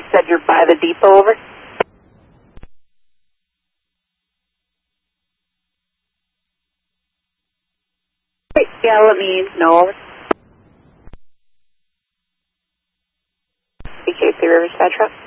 said you're by the depot, over. Great, yeah, let me know, over. BK3 Riverside Truck.